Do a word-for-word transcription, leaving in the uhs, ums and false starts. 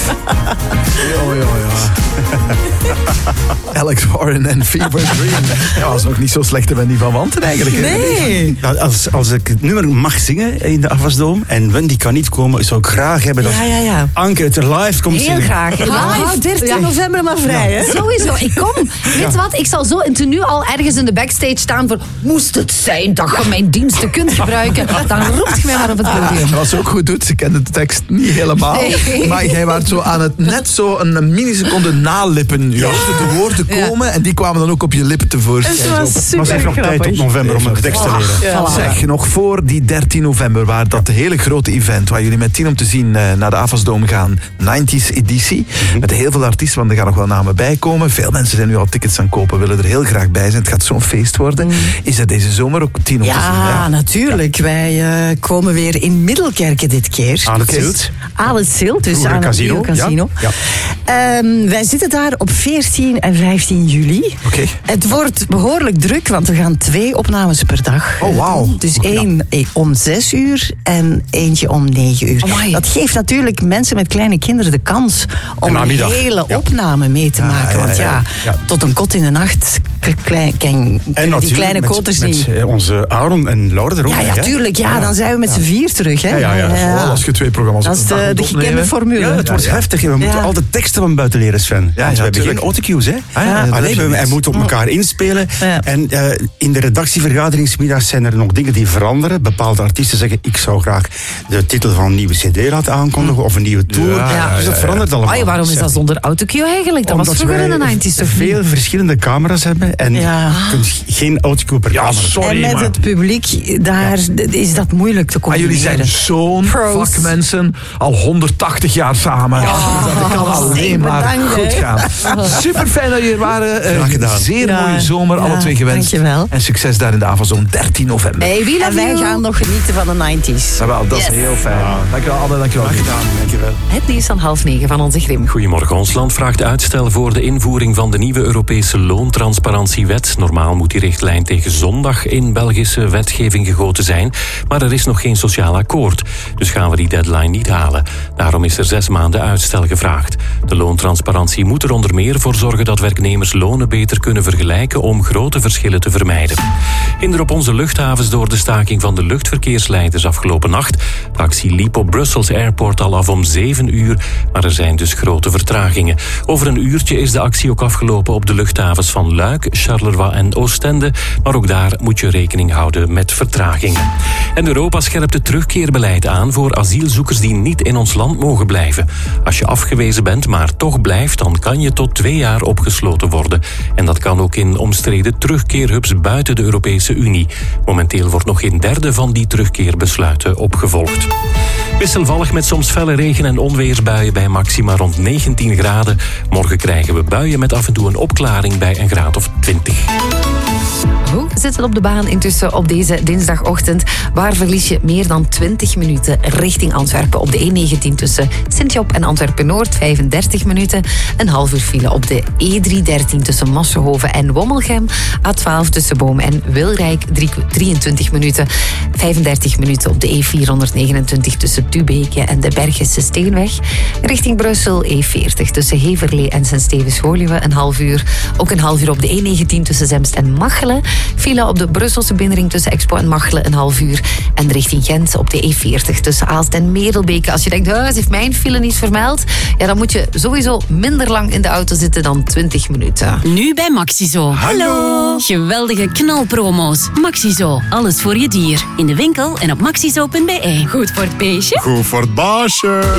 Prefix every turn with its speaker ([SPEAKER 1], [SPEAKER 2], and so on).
[SPEAKER 1] Jo, jo, ja. Alex Warren en Fever Dream. Ja, dat is ook niet zo slecht te Wendy van Wanten eigenlijk.
[SPEAKER 2] Nee.
[SPEAKER 3] Ja, als, als ik het nummer mag zingen in de Afwasdome en Wendy kan niet komen, zou ik graag hebben dat
[SPEAKER 2] Ja, ja, ja.
[SPEAKER 3] Anke het er live komt
[SPEAKER 4] Heel
[SPEAKER 3] zingen.
[SPEAKER 4] graag.
[SPEAKER 2] Hou dertien november maar vrij, hè?
[SPEAKER 4] Sowieso, ik kom. Weet je wat, ik zal zo in tenue al ergens in de backstage staan voor moest het zijn dat je mijn diensten kunt gebruiken, dan roept je mij maar op het podium.
[SPEAKER 1] Wat ze ook goed doet, ze kende de tekst niet helemaal.
[SPEAKER 4] Nee.
[SPEAKER 1] Maar jij was zo aan het net zo een milliseconde nalippen. Je hoorde de woorden komen en die kwamen dan ook op je lippen tevoorschijn.
[SPEAKER 2] Het was
[SPEAKER 1] Zo.
[SPEAKER 2] super
[SPEAKER 3] Maar ze heeft nog tijd tot november om een tekst te leren.
[SPEAKER 2] Ja.
[SPEAKER 1] Zeg, nog voor die dertien november, waar dat hele grote event, waar jullie met tien om te zien uh, naar de Afwasdome gaan, negentig editie,
[SPEAKER 3] Mm-hmm.
[SPEAKER 1] met heel veel artiesten, want er gaan nog wel namen bij komen. Veel mensen zijn nu al tickets aan het kopen, willen er heel graag bij zijn. Het gaat zo'n feest worden. Is er deze zomer ook tien om te zien?
[SPEAKER 2] Ja, natuurlijk. Wij uh, komen weer in Middelkerke dit keer.
[SPEAKER 3] Aan het
[SPEAKER 1] Oké.
[SPEAKER 3] zilt.
[SPEAKER 2] Aan het Zilt, dus
[SPEAKER 3] Vroeger
[SPEAKER 2] aan het
[SPEAKER 3] casino,
[SPEAKER 2] nieuwe casino.
[SPEAKER 3] ja.
[SPEAKER 2] Ehm, wij zitten daar op veertien en vijftien juli.
[SPEAKER 1] Oké.
[SPEAKER 2] Het wordt behoorlijk druk, want we gaan twee opnames per dag.
[SPEAKER 1] Oh, wauw.
[SPEAKER 2] Dus één om zes uur en eentje om negen uur.
[SPEAKER 4] Amai.
[SPEAKER 2] Dat geeft natuurlijk mensen met kleine kinderen de kans om
[SPEAKER 3] En
[SPEAKER 2] een
[SPEAKER 3] namiddag.
[SPEAKER 2] hele
[SPEAKER 3] Ja.
[SPEAKER 2] opname mee te maken.
[SPEAKER 1] ja,
[SPEAKER 2] Want
[SPEAKER 1] ja,
[SPEAKER 2] ja,
[SPEAKER 3] ja.
[SPEAKER 2] tot een kot in de nacht k- klein, ken, kunnen die kleine
[SPEAKER 3] met,
[SPEAKER 2] koters
[SPEAKER 3] met,
[SPEAKER 2] niet.
[SPEAKER 3] eh, onze Aaron en Laura er ook
[SPEAKER 2] Ja,
[SPEAKER 3] bij,
[SPEAKER 2] ja,
[SPEAKER 3] hè?
[SPEAKER 2] tuurlijk. Ja, dan zijn we met z'n vier terug. Hè?
[SPEAKER 3] Ja, ja, ja.
[SPEAKER 1] Vooral als je twee programma's
[SPEAKER 2] Dat
[SPEAKER 1] op
[SPEAKER 2] is
[SPEAKER 1] een dag
[SPEAKER 2] de,
[SPEAKER 1] moet
[SPEAKER 2] de
[SPEAKER 1] opnemen.
[SPEAKER 2] gekende formule.
[SPEAKER 3] Ja, het wordt
[SPEAKER 1] Ja, ja.
[SPEAKER 3] heftig. We moeten
[SPEAKER 2] Ja.
[SPEAKER 3] al de teksten van buiten leren, Sven. Want
[SPEAKER 1] ja,
[SPEAKER 3] we hebben
[SPEAKER 1] tuurlijk.
[SPEAKER 3] geen autocues, hè?
[SPEAKER 1] Ah, ja, dat
[SPEAKER 3] Alleen,
[SPEAKER 1] heb je
[SPEAKER 3] we,
[SPEAKER 1] niet.
[SPEAKER 3] hij moet op elkaar inspelen.
[SPEAKER 2] Ja.
[SPEAKER 3] En uh, in de redactievergaderingsmiddags zijn er nog dingen die veranderen. Bepaalde artiesten zeggen, ik zou graag de titel van een nieuwe cd laten aankondigen of een nieuwe tour.
[SPEAKER 1] Ja, ja,
[SPEAKER 3] Dus dat
[SPEAKER 1] ja,
[SPEAKER 3] verandert allemaal.
[SPEAKER 4] Ai, waarom is dat zonder autocue eigenlijk? Dat was
[SPEAKER 3] Omdat
[SPEAKER 4] vroeger in de
[SPEAKER 3] wij
[SPEAKER 4] negentig toch niet?
[SPEAKER 3] veel verschillende camera's hebben en
[SPEAKER 2] Ja.
[SPEAKER 3] je kunt geen autocue per
[SPEAKER 1] Ja,
[SPEAKER 3] camera.
[SPEAKER 1] sorry,
[SPEAKER 2] en met
[SPEAKER 1] maar-
[SPEAKER 2] het publiek, daar is dat moeilijk te
[SPEAKER 1] Maar
[SPEAKER 2] combineren.
[SPEAKER 1] jullie zijn zo'n
[SPEAKER 2] Pro's.
[SPEAKER 1] vakmensen, al honderdtachtig jaar samen. Dus dat kan alleen maar
[SPEAKER 2] bedankt, hè.
[SPEAKER 1] goed gaan. Super fijn dat jullie er waren. Eh,
[SPEAKER 3] Graag gedaan.
[SPEAKER 1] Zeer
[SPEAKER 2] Ja.
[SPEAKER 1] mooie zomer, alle
[SPEAKER 2] Ja,
[SPEAKER 1] twee gewenst.
[SPEAKER 2] dankjewel.
[SPEAKER 1] En succes daar in de Afwasdome, dertien november.
[SPEAKER 4] Hey, we
[SPEAKER 2] En
[SPEAKER 4] love
[SPEAKER 2] wij
[SPEAKER 4] you.
[SPEAKER 2] gaan nog genieten van de negenties.
[SPEAKER 1] Jawel, dat is
[SPEAKER 4] Yes.
[SPEAKER 1] heel fijn. Dankjewel, Anne, dankjewel.
[SPEAKER 3] Graag gedaan, dankjewel.
[SPEAKER 4] Het nieuws van half negen van onze Grim.
[SPEAKER 5] Goedemorgen. Ons land vraagt uitstel voor de invoering van de nieuwe Europese loontransparantiewet. Normaal moet die richtlijn tegen zondag in Belgische wetgeving gegoten zijn. Maar er is nog geen sociaal akkoord. Dus gaan we die deadline niet halen. Daarom is er zes maanden uitstel gevraagd. De loontransparantie moet er onder meer voor zorgen dat werknemers lonen beter kunnen vergelijken om grote verschillen te vermijden. Hinder op onze luchthavens door de staking van de luchtverkeersleiders afgelopen nacht. De actie liep op Brussels Airport al af om zeven uur, maar er zijn dus grote vertragingen. Over een uurtje is de actie ook afgelopen op de luchthavens van Luik, Charleroi en Oostende, maar ook daar moet je rekening houden met vertragingen. En Europa scherpt het terugkeerbeleid aan voor asielzoekers die niet in ons land mogen blijven. Als je afgewezen bent, maar toch blijft, dan kan je tot twee jaar opgesloten worden. En dat kan ook in omstreden terugkeerhubs buiten de Europese Unie. Momenteel wordt nog geen derde van die terugkeerbesluiten opgevolgd. Wisselvallig met soms felle regen- en onweersbuien bij maxima rond negentien graden. Morgen krijgen we buien met af en toe een opklaring bij een graad of twintig.
[SPEAKER 4] Hoe zit het op de baan intussen op deze dinsdagochtend? Waar verlies je meer dan twintig minuten richting Antwerpen op de E negentien tussen Sint-Job en Antwerpen-Noord, vijfendertig minuten. Een half uur file op de E driehonderddertien tussen Massenhoven en Wommelgem. A twaalf tussen Boom en Wilrijk, drieëntwintig minuten. vijfendertig minuten op de E vierhonderdnegenentwintig tussen Tubeke en de Bergische Steenweg. Richting Brussel E veertig tussen Heverlee en Sint-Stevens-Woluwe, een half uur. Ook een half uur op de E negentien tussen Zemst en Machelen. File op de Brusselse binnenring tussen Expo en Machelen, een half uur. En richting Gent op de E veertig tussen Aalst en Merelbeke. Als je denkt, ze heeft mijn file niet vermeld, ja, dan moet je sowieso minder lang in de auto zitten dan twintig minuten.
[SPEAKER 6] Nu bij Maxizo. Hallo! Geweldige knalpromo's. Maxizo, alles voor je dier. In de winkel en op maxizo punt be. Goed voor het beestje.
[SPEAKER 7] Goed voor het baasje.